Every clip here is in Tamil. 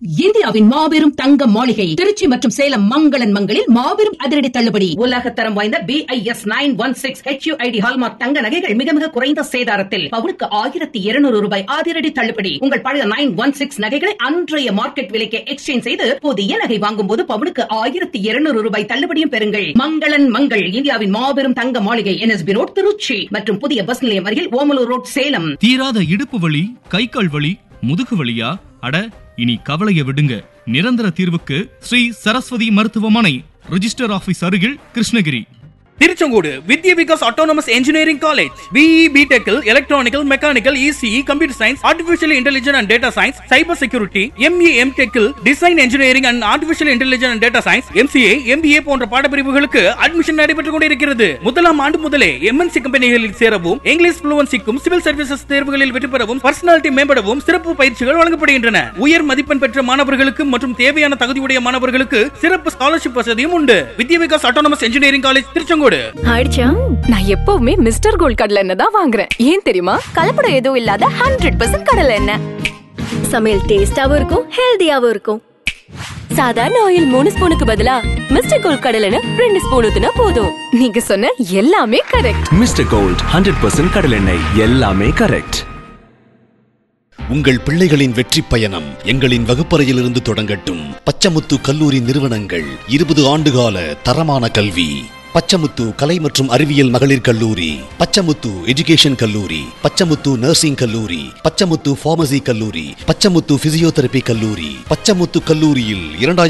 இந்தியாவின் மாபெரும் தங்க மாளிகை திருச்சி மற்றும் சேலம் மங்களன் மங்களில் மாபெரும் அதிரடி தள்ளுபடி. உலகத்தரம் வாய்ந்த BIS 916 HUID ஹால்மார்க் தங்க நகைகள் மிக மிக குறைந்த சேதாரத்தில் பவுனுக்கு 1200 ரூபாய் அதிரடி தள்ளுபடி. உங்கள் பழைய 916 நகைகளை அன்றைய மார்க்கெட் விலைக்கு எக்ஸ்சேஞ்ச் செய்து புதிய நகை வாங்கும் போது பவுனுக்கு 1200 ரூபாய் தள்ளுபடியும் பெறுங்கள். மங்களன் மங்கள் இந்தியாவின் மாபெரும் தங்க மாளிகை NSB ரோட் திருச்சி மற்றும் புதிய பஸ் நிலையம் அருகில் ஓமலூர் ரோட் சேலம். தீராத இடுப்பு வலி, கை கால் வலி, முதுகு வலியா? அட இனி கவலைய விடுங்க. நிரந்தர தீர்வுக்கு ஸ்ரீ சரஸ்வதி மருத்துவமனை, ரிஜிஸ்டர் ஆபீஸ் அருகில், கிருஷ்ணகிரி. திருச்செங்கோடு வித்யா Vikas autonomous engineering college. BE BTech electronical, mechanical, ECE, computer science, artificial intelligence and data science, cyber security, ME MTech design engineering and artificial intelligence and data science, MCA MBA போன்ற பாடப்பிரிவுகளுக்கு அட்மிஷன் நடைபெற்றுக் கொண்டிருக்கிறது. முதலாம் ஆண்டு முதலே MNC கம்பெனிகளில் சேரவும், இங்கிலீஷ் ஃப்ளூவன்சிக்கும், சிவில் சர்வீசஸ் தேர்வுகளில் வெற்றி பெறவும், பர்சனாலிட்டி மேம்படவும் சிறப்பு பயிற்சிகள் வழங்கப்படுகின்றன. உயர் மதிப்பெண் பெற்ற மாணவர்களுக்கு மற்றும் தேவையான தகுதியுடைய மாணவர்களுக்கு சிறப்பு ஸ்காலர்ஷிப் வசதியும் உண்டு. வித்யா Vikas autonomous engineering college, Tiruchengode. ஆயிடுச்சா? நான் எப்பவுமே மிஸ்டர் கோல்ட் கடலை எண்ணெய் தான் வாங்குறேன். ஏன் தெரியுமா? கலப்படம் எதுவும் இல்லாத 100% கடலை எண்ணெய். சமையல் டேஸ்டாவும் இருக்கும், ஹெல்தியாவும் இருக்கும். சாதாரண ஆயில் 3 ஸ்பூனுக்கு பதிலா மிஸ்டர் கோல்ட் கடலை எண்ணெய் 2 ஸ்பூன் ஊத்துனா போதும். நீங்க சொன்ன எல்லாமே கரெக்ட். மிஸ்டர் கோல்ட் 100% கடலை எண்ணெய், எல்லாமே கரெக்ட். உங்கள் பிள்ளைகளின் வெற்றி பயணம் எங்களின் வகுப்பறையிலிருந்து தொடங்கட்டும். பச்சமுத்து கல்லூரி நிறுவனங்கள் 20 ஆண்டுகால தரமான கல்வி. பச்சமுத்து கலை மற்றும் அறிவியல் மகளிர் கல்லூரி, பச்சமுத்து எஜுகேஷன் கல்லூரி, பச்சமுத்து நர்சிங் கல்லூரி, பச்சமுத்து பார்மசி கல்லூரி, பச்சமுத்து பிசியோதெரபி கல்லூரி. பச்சமுத்து கல்லூரியில்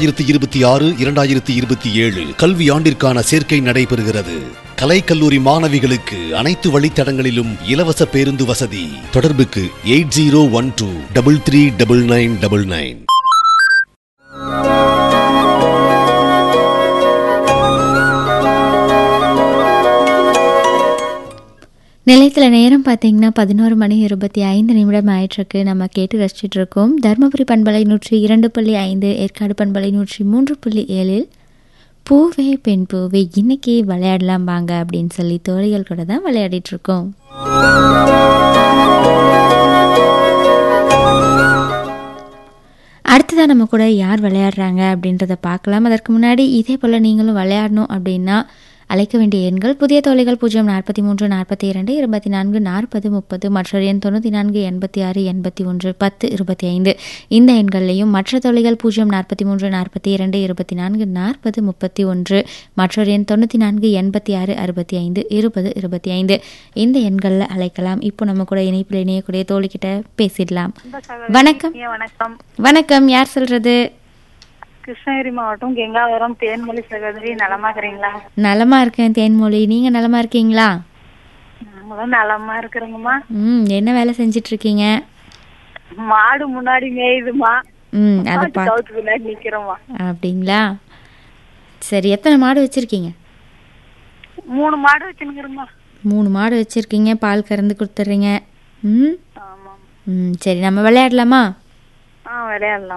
2026-2027 கல்வி ஆண்டிற்கான சேர்க்கை நடைபெறுகிறது. கலை கல்லூரி மாணவிகளுக்கு அனைத்து வழித்தடங்களிலும் இலவச பேருந்து வசதி. தொடர்புக்கு 8012339999. நிலையத்தில் நேரம் பார்த்தீங்கன்னா 11:25 ஆயிட்டிருக்கு. நம்ம கேட்டு ரசிச்சுட்டு இருக்கோம் தருமபுரி பண்பலை 102.5, ஏற்காடு பண்பலை 103.7 பூவே பெண் பூவே. இன்னைக்கு விளையாடலாம் வாங்க அப்படின்னு சொல்லி தோழிகள் கூட தான் விளையாடிட்டு இருக்கோம். அடுத்ததான் நம்ம கூட யார் விளையாடுறாங்க அப்படின்றத பார்க்கலாம். அதற்கு முன்னாடி இதே போல் நீங்களும் விளையாடணும் அப்படின்னா அழைக்க வேண்டிய எண்கள்: புதிய தோழிகள் 043 42 24 40 30, மற்ற எண் 94 86 81 10 25. இந்த எண்கள்லையும் மற்ற தோழிகள் 043 42 24 40 31, மற்ற எண் 94 86 65 20 25. இந்த எண்களில் அழைக்கலாம். இப்போ நம்ம கூட இணைப்பில் இணையக்கூடிய தோழிக்கிட்ட பேசிடலாம். வணக்கம். வணக்கம், யார் சொல்றது? கிருஷ்ணகிரி மாவட்டம் கெங்காவரம் தேன்மொழி சகோதரி. நலமா இருக்கிறீங்களா? நலமா இருக்கேன் தேன்மொழி, நீங்க நலமா இருக்கீங்களா? நாங்களும் நலமா இருக்கிறோங்கம்மா. என்ன வேலை செஞ்சிட்டு இருக்கீங்க? மாடு முன்னாடி மேயுதுமா. அதை பார்த்து பின்னாடி நிக்கிறோமா. அப்படிங்களா? சரி, எத்தனை மாடு வச்சிருக்கீங்க? 3 மாடு வச்சுருக்கிறோமா. 3 மாடு வச்சிருக்கீங்க, பால் கறந்து கொடுத்துறீங்க. ஆமா. சரி, நம்ம விளையாடலாமா? விளையாடலாம்.